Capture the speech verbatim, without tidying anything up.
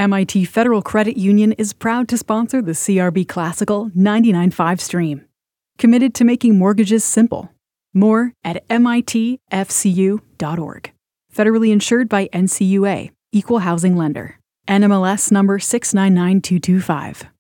M I T Federal Credit Union is proud to sponsor the C R B Classical ninety-nine point five stream. Committed to making mortgages simple. More at M I T F C U dot org. Federally insured by N C U A, Equal Housing Lender. N M L S number six nine nine two two five.